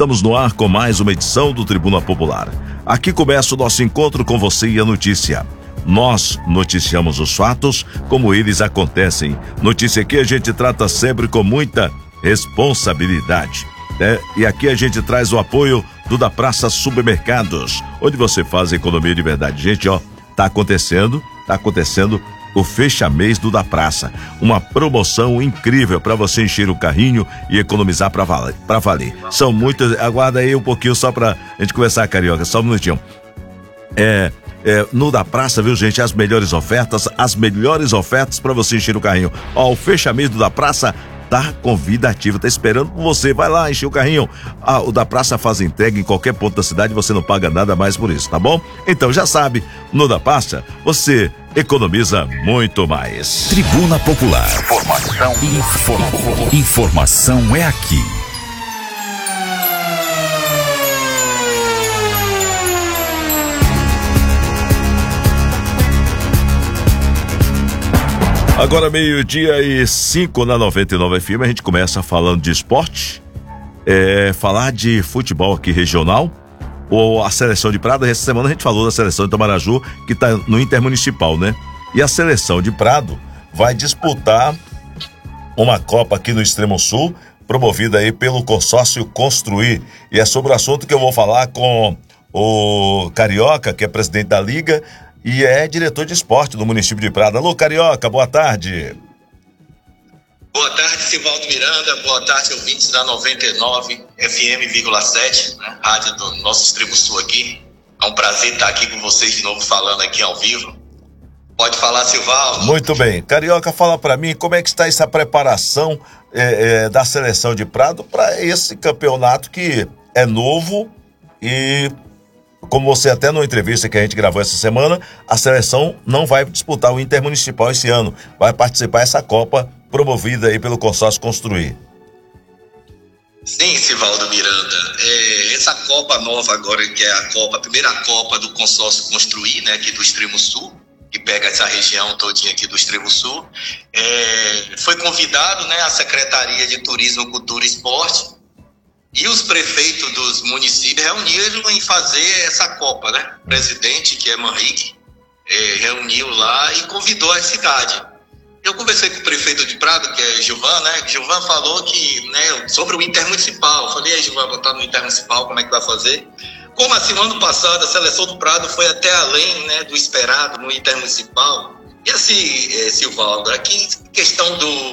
Estamos no ar com mais uma edição do Tribuna Popular. Aqui começa o nosso encontro com você e a notícia. Nós noticiamos os fatos como eles acontecem. Notícia que a gente trata sempre com muita responsabilidade, né? E aqui a gente traz o apoio do Da Praça Supermercados, onde você faz economia de verdade. Gente, tá acontecendo o fecha-mês do Da Praça. Uma promoção incrível para você encher o carrinho e economizar para valer. São muitas, aguarda aí um pouquinho só pra gente conversar, Carioca, só um minutinho. No Da Praça, viu, gente, as melhores ofertas para você encher o carrinho. O fecha-mês do Da Praça tá convidativo, tá esperando por você. Vai lá, encher o carrinho. O Da Praça faz entrega em qualquer ponto da cidade, você não paga nada mais por isso, tá bom? Então já sabe, no Da Praça você economiza muito mais. Tribuna Popular. Informação é aqui. Agora 12:05 na 99 FM, a gente começa falando de esporte, falar de futebol aqui regional, ou a seleção de Prado. Essa semana a gente falou da seleção de Itamaraju, que está no Intermunicipal, né? E a seleção de Prado vai disputar uma Copa aqui no Extremo Sul, promovida aí pelo consórcio Construir. E é sobre o assunto que eu vou falar com o Carioca, que é presidente da Liga e é diretor de esporte do município de Prado. Alô, Carioca, boa tarde. Boa tarde, Sivaldo Miranda. Boa tarde, ouvintes da 99 FM,7, né? Rádio do nosso Extremo Sul aqui. É um prazer estar aqui com vocês de novo, falando aqui ao vivo. Pode falar, Sivaldo. Muito bem. Carioca, fala para mim como é que está essa preparação da seleção de Prado para esse campeonato que é novo e, como você até numa entrevista que a gente gravou essa semana, a seleção não vai disputar o Intermunicipal esse ano, vai participar dessa Copa promovida aí pelo consórcio Construir. Sim, Sivaldo Miranda, essa Copa nova agora, que é a primeira Copa do consórcio Construir, né, aqui do Extremo Sul, que pega essa região todinha aqui do Extremo Sul, foi convidado, né, a Secretaria de Turismo, Cultura e Esporte e os prefeitos dos municípios reuniram em fazer essa Copa, né? O presidente, que é Manrique, reuniu lá e convidou a cidade. Eu conversei com o prefeito de Prado, que é Gilvan, né? Gilvan falou que, né, sobre o Intermunicipal. Eu falei, Gilvan, botar no Intermunicipal, como é que vai fazer? Como assim, no ano passado, a seleção do Prado foi até além, né, do esperado no Intermunicipal. E assim, Silvaldo, aqui questão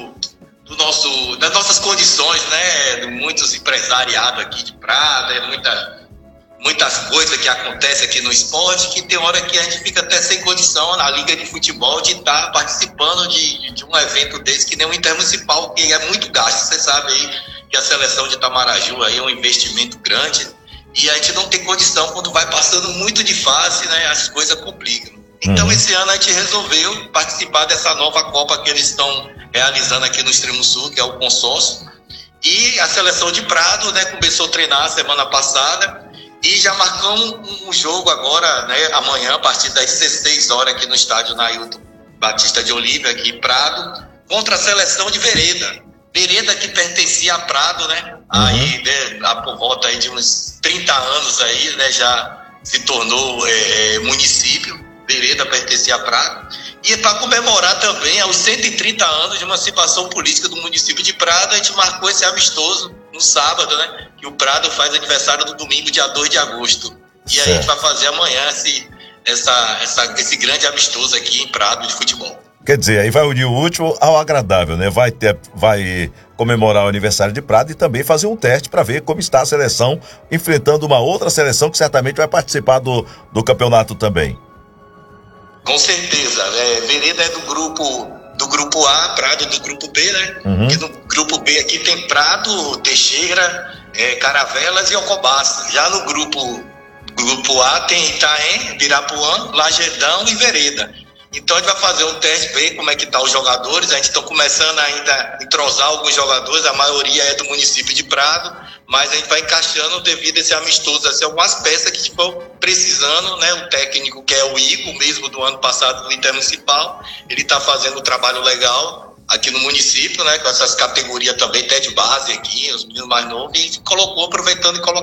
das nossas condições, né, de muitos empresariados aqui de Prado, muitas coisas que acontecem aqui no esporte, que tem hora que a gente fica até sem condição na Liga de Futebol de estar participando de um evento desse, que nem o Intermunicipal, que é muito gasto. Você sabe aí que a seleção de Itamaraju aí é um investimento grande e a gente não tem condição. Quando vai passando muito de fase, né, as coisas complicam. Então esse ano a gente resolveu participar dessa nova Copa que eles estão realizando aqui no Extremo Sul, que é o consórcio. E a seleção de Prado, né, começou a treinar semana passada e já marcamos um jogo agora, né, amanhã, a partir das 16 horas aqui no estádio Nailton Batista de Olívia, aqui em Prado, contra a seleção de Vereda. Vereda que pertencia a Prado, né? Aí, né, por volta aí de uns 30 anos aí, né, já se tornou município. Vereda pertencia a Prado. E para comemorar também aos 130 anos de emancipação política do município de Prado, a gente marcou esse amistoso no sábado, né? Que o Prado faz aniversário no domingo, dia 2 de agosto. E aí a gente vai fazer amanhã esse grande amistoso aqui em Prado de futebol. Quer dizer, aí vai unir o útil ao agradável, né? Vai comemorar o aniversário de Prado e também fazer um teste para ver como está a seleção enfrentando uma outra seleção que certamente vai participar do campeonato também. Com certeza, Vereda é do grupo A, Prado do grupo B, né? E no grupo B aqui tem Prado, Teixeira, Caravelas e Alcobaça. Já no grupo A tem Itaém, Pirapuã, Lagedão e Vereda. Então a gente vai fazer um teste, ver como é que tá os jogadores. A gente está começando ainda a entrosar alguns jogadores, a maioria é do município de Prado, mas a gente vai encaixando devido a esse amistoso, assim, algumas peças que estão precisando, né? O técnico, que é o Igor, mesmo do ano passado do Intermunicipal, ele está fazendo um trabalho legal aqui no município, né? Com essas categorias também, até de base aqui, os meninos mais novos, e colocou, aproveitando e colocando